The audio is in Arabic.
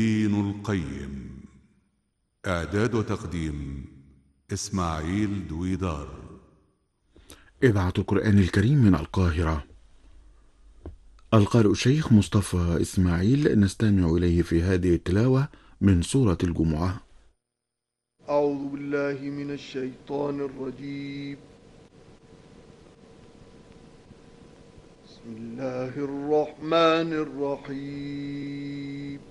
دين القيم. إعداد وتقديم إسماعيل دويدار. إذاعة القرآن الكريم من القاهرة. القارئ الشيخ مصطفى إسماعيل، نستمع إليه في هذه التلاوة من سورة الجمعة. أعوذ بالله من الشيطان الرجيم. بسم الله الرحمن الرحيم.